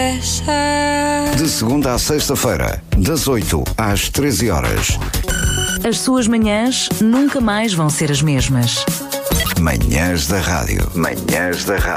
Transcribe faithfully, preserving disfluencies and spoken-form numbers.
pressa. De segunda à sexta-feira, das oito às treze horas. As suas manhãs nunca mais vão ser as mesmas. Manhãs da Rádio. Manhãs da Rádio.